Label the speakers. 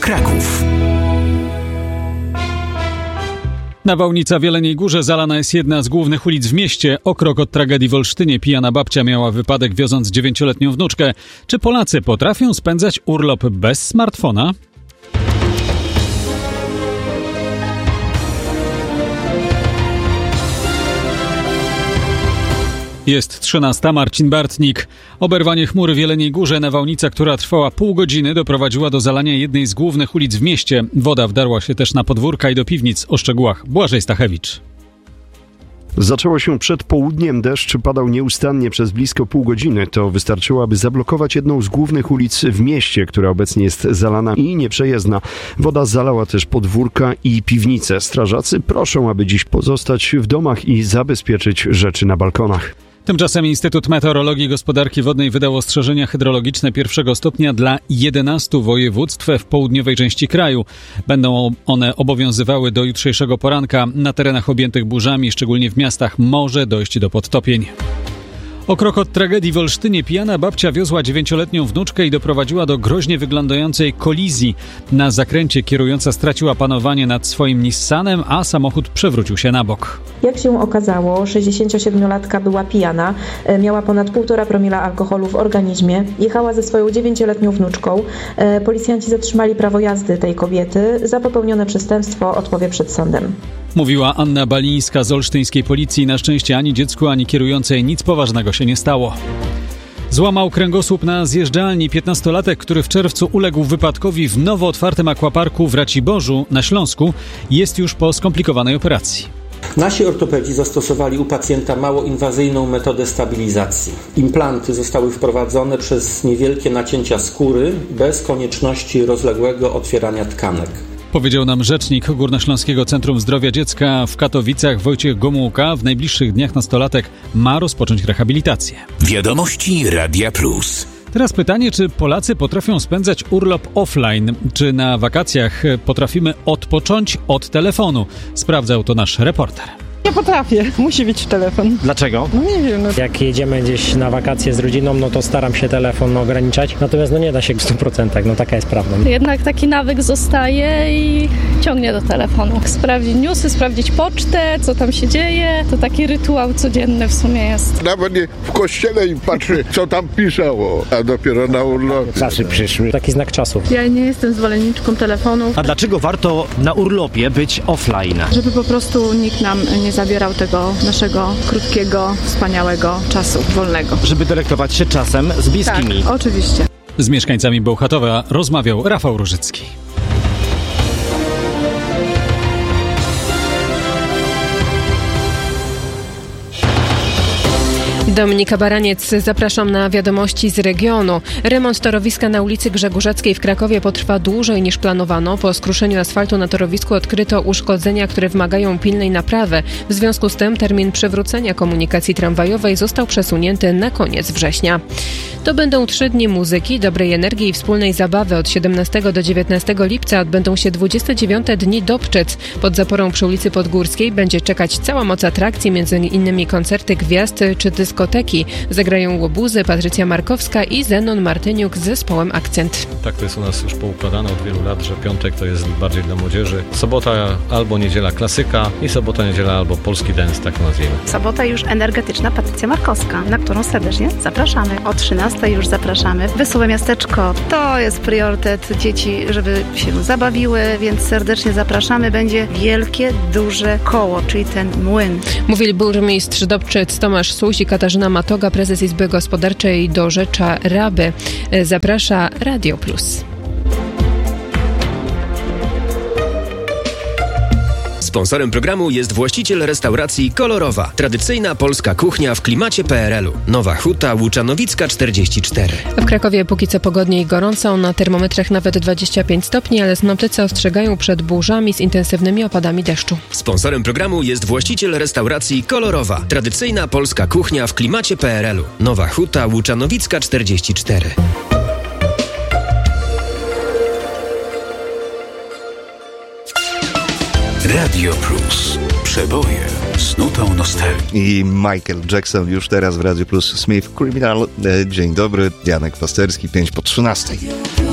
Speaker 1: Kraków.
Speaker 2: Nawałnica w Jeleniej Górze zalana jest jedna z głównych ulic w mieście. O krok od tragedii w Olsztynie pijana babcia miała wypadek, wioząc 9-letnią wnuczkę. Czy Polacy potrafią spędzać urlop bez smartfona? Jest 13. Marcin Bartnik. Oberwanie chmury w Jeleniej Górze, nawałnica, która trwała pół godziny, doprowadziła do zalania jednej z głównych ulic w mieście. Woda wdarła się też na podwórka i do piwnic. O szczegółach Błażej Stachewicz.
Speaker 3: Zaczęło się przed południem, deszcz padał nieustannie przez blisko pół godziny. To wystarczyło, aby zablokować jedną z głównych ulic w mieście, która obecnie jest zalana i nieprzejezdna. Woda zalała też podwórka i piwnice. Strażacy proszą, aby dziś pozostać w domach i zabezpieczyć rzeczy na balkonach.
Speaker 2: Tymczasem Instytut Meteorologii i Gospodarki Wodnej wydał ostrzeżenia hydrologiczne pierwszego stopnia dla 11 województw w południowej części kraju. Będą one obowiązywały do jutrzejszego poranka. Na terenach objętych burzami, szczególnie w miastach, może dojść do podtopień. O krok od tragedii w Olsztynie pijana babcia wiozła 9-letnią wnuczkę i doprowadziła do groźnie wyglądającej kolizji. Na zakręcie kierująca straciła panowanie nad swoim Nissanem, a samochód przewrócił się na bok.
Speaker 4: Jak się okazało, 67-latka była pijana, miała ponad 1,5 promila alkoholu w organizmie, jechała ze swoją 9-letnią wnuczką. Policjanci zatrzymali prawo jazdy tej kobiety. Za popełnione przestępstwo odpowie przed sądem.
Speaker 2: Mówiła Anna Balińska z olsztyńskiej policji. Na szczęście ani dziecku, ani kierującej nic poważnego się nie stało. Złamał kręgosłup na zjeżdżalni 15-latek, który w czerwcu uległ wypadkowi w nowo otwartym akwaparku w Raciborzu na Śląsku. Jest już po skomplikowanej operacji.
Speaker 5: Nasi ortopedzi zastosowali u pacjenta mało inwazyjną metodę stabilizacji. Implanty zostały wprowadzone przez niewielkie nacięcia skóry bez konieczności rozległego otwierania tkanek.
Speaker 2: Powiedział nam rzecznik Górnośląskiego Centrum Zdrowia Dziecka w Katowicach Wojciech Gomułka. W najbliższych dniach nastolatek ma rozpocząć rehabilitację.
Speaker 1: Wiadomości Radia Plus.
Speaker 2: Teraz pytanie, czy Polacy potrafią spędzać urlop offline? Czy na wakacjach potrafimy odpocząć od telefonu? Sprawdzał to nasz reporter.
Speaker 6: Nie potrafię, musi być telefon.
Speaker 7: Dlaczego?
Speaker 6: No nie wiem.
Speaker 8: Jak jedziemy gdzieś na wakacje z rodziną, no to staram się telefon ograniczać, natomiast nie da się w 100%, taka jest prawda.
Speaker 9: Jednak taki nawyk zostaje i ciągnie do telefonu. Sprawdzić newsy, sprawdzić pocztę, co tam się dzieje, to taki rytuał codzienny w sumie jest.
Speaker 10: Nawet nie w kościele i patrzy, co tam pisało, a dopiero na urlopie.
Speaker 8: Czasy przyszły. Taki znak czasu.
Speaker 11: Ja nie jestem zwolenniczką telefonów.
Speaker 7: A dlaczego warto na urlopie być offline?
Speaker 11: Żeby po prostu nikt nam nie zabierał tego naszego krótkiego, wspaniałego czasu wolnego.
Speaker 7: Żeby delektować się czasem z bliskimi.
Speaker 11: Tak, oczywiście.
Speaker 2: Z mieszkańcami Bełchatowa rozmawiał Rafał Różycki.
Speaker 12: Dominika Baraniec, zapraszam na wiadomości z regionu. Remont torowiska na ulicy Grzegórzeckiej w Krakowie potrwa dłużej niż planowano. Po skruszeniu asfaltu na torowisku odkryto uszkodzenia, które wymagają pilnej naprawy. W związku z tym termin przywrócenia komunikacji tramwajowej został przesunięty na koniec września. To będą 3 dni muzyki, dobrej energii i wspólnej zabawy. Od 17 do 19 lipca odbędą się 29 dni Dobczyc. Pod zaporą przy ulicy Podgórskiej będzie czekać cała moc atrakcji, między innymi koncerty gwiazd czy dyskoteki. Zagrają Łobuzy, Patrycja Markowska i Zenon Martyniuk z zespołem Akcent.
Speaker 13: Tak to jest u nas już poukładane od wielu lat, że piątek to jest bardziej dla młodzieży. Sobota albo niedziela klasyka i sobota, niedziela albo polski dance, tak nazwijmy.
Speaker 14: Sobota już energetyczna Patrycja Markowska, na którą serdecznie zapraszamy. O 13 już zapraszamy. Wesołe miasteczko to jest priorytet dzieci, żeby się zabawiły, więc serdecznie zapraszamy. Będzie wielkie, duże koło, czyli ten młyn.
Speaker 12: Mówili burmistrz Dobczyc Tomasz Suś i Katarzyna Matoga, prezes Izby Gospodarczej do Rzecza Raby. Zaprasza Radio Plus.
Speaker 15: Sponsorem programu jest właściciel restauracji Kolorowa. Tradycyjna polska kuchnia w klimacie PRL-u. Nowa Huta, Łuczanowicka 44.
Speaker 12: W Krakowie póki co pogodnie i gorąco, na termometrach nawet 25 stopni, ale synoptycy ostrzegają przed burzami z intensywnymi opadami deszczu.
Speaker 15: Sponsorem programu jest właściciel restauracji Kolorowa. Tradycyjna polska kuchnia w klimacie PRL-u. Nowa Huta, Łuczanowicka 44.
Speaker 1: Radio Plus. Przeboje z nutą nostalgii.
Speaker 16: I Michael Jackson już teraz w Radio Plus. Smith Criminal. Dzień dobry, Janek Pasterski, 5 po 13.